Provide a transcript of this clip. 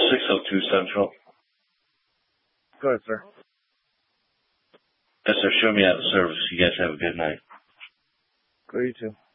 602 Central. Go ahead, sir. Yes, sir. Show me out of service. You guys have a good night. Go, you too.